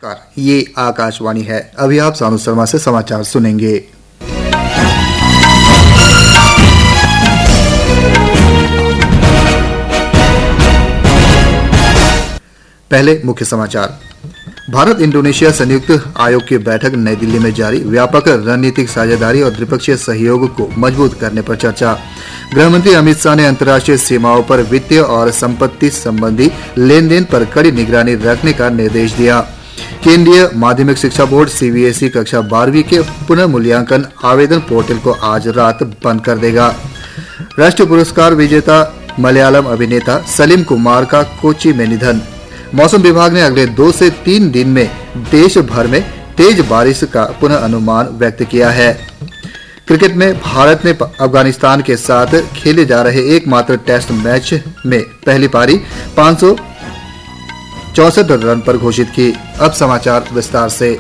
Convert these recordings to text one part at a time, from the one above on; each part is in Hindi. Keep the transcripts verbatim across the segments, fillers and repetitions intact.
नमस्कार, ये आकाशवाणी है। अभी आप सानू शर्मा से समाचार सुनेंगे। पहले मुख्य समाचार। भारत इंडोनेशिया संयुक्त आयोग की बैठक नई दिल्ली में जारी। व्यापक रणनीतिक साझेदारी और द्विपक्षीय सहयोग को मजबूत करने पर चर्चा। गृहमंत्री अमित शाह ने अंतर्राष्ट्रीय सीमाओं पर वित्तीय और संपत्ति संबंधी लेन देन पर कड़ी निगरानी रखने का निर्देश दिया। केंद्रीय माध्यमिक शिक्षा बोर्ड सीबीएसई कक्षा बारहवीं के पुनर्मूल्यांकन आवेदन पोर्टल को आज रात बंद कर देगा। राष्ट्रीय पुरस्कार विजेता मलयालम अभिनेता सलीम कुमार का कोच्चि में निधन। मौसम विभाग ने अगले दो से तीन दिन में देश भर में तेज बारिश का पुनः अनुमान व्यक्त किया है। क्रिकेट में भारत ने अफगानिस्तान के साथ खेले जा रहे एकमात्र टेस्ट मैच में पहली पारी पाँच सौ चौसठ रन पर घोषित की। अब समाचार विस्तार से।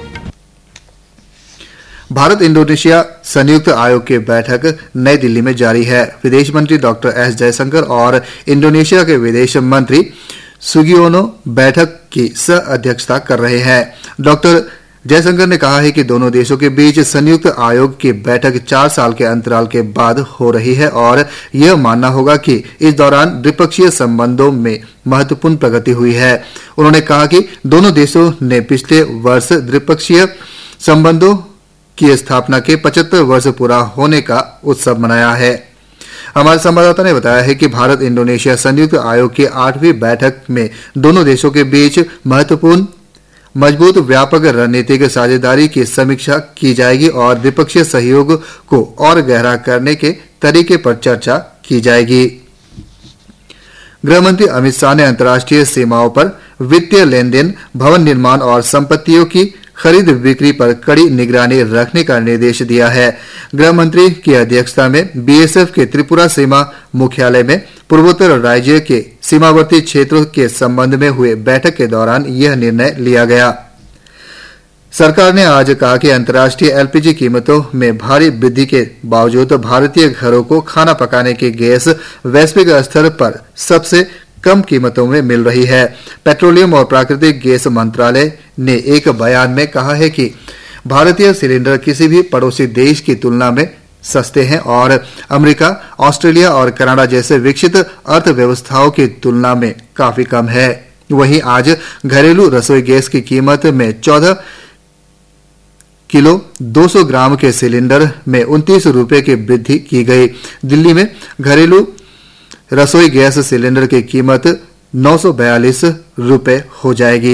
भारत इंडोनेशिया संयुक्त आयोग की बैठक नई दिल्ली में जारी है। विदेश मंत्री डॉक्टर एस जयशंकर और इंडोनेशिया के विदेश मंत्री सुगियोनो बैठक की सह अध्यक्षता कर रहे हैं। डॉक्टर जयशंकर ने कहा है कि दोनों देशों के बीच संयुक्त आयोग की बैठक चार साल के अंतराल के बाद हो रही है और यह मानना होगा कि इस दौरान द्विपक्षीय संबंधों में महत्वपूर्ण प्रगति हुई है। उन्होंने कहा कि दोनों देशों ने पिछले वर्ष द्विपक्षीय संबंधों की स्थापना के पचहत्तर वर्ष पूरा होने का उत्सव मनाया है। हमारे संवाददाता ने बताया है कि भारत इंडोनेशिया संयुक्त आयोग की आठवीं बैठक में दोनों देशों के बीच महत्वपूर्ण मजबूत व्यापक रणनीतिक साझेदारी की समीक्षा की जाएगी और द्विपक्षीय सहयोग को और गहरा करने के तरीके पर चर्चा की जाएगी। गृहमंत्री अमित शाह ने अंतर्राष्ट्रीय सीमाओं पर वित्तीय लेन देन, भवन निर्माण और संपत्तियों की खरीद बिक्री पर कड़ी निगरानी रखने का निर्देश दिया है। गृह मंत्री की अध्यक्षता में बीएसएफ के त्रिपुरा सीमा मुख्यालय में पूर्वोत्तर राज्य के सीमावर्ती क्षेत्रों के संबंध में हुए बैठक के दौरान यह निर्णय लिया गया। सरकार ने आज कहा कि अंतर्राष्ट्रीय एलपीजी कीमतों में भारी वृद्धि के बावजूद भारतीय घरों को खाना पकाने की गैस वैश्विक स्तर पर सबसे कम कीमतों में मिल रही है। पेट्रोलियम और प्राकृतिक गैस मंत्रालय ने एक बयान में कहा है कि भारतीय सिलेंडर किसी भी पड़ोसी देश की तुलना में सस्ते हैं और अमेरिका, ऑस्ट्रेलिया और कनाडा जैसे विकसित अर्थव्यवस्थाओं की तुलना में काफी कम है। वहीं आज घरेलू रसोई गैस की कीमत में चौदह किलो दो सौ ग्राम के सिलेंडर में उनतीस रुपये की वृद्धि की गई। दिल्ली में घरेलू रसोई गैस सिलेंडर की कीमत नौ सौ बयालीस रुपये हो जाएगी।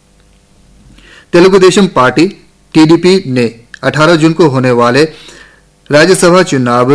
तेलुगु देशम पार्टी टीडीपी ने अठारह जून को होने वाले राज्यसभा चुनाव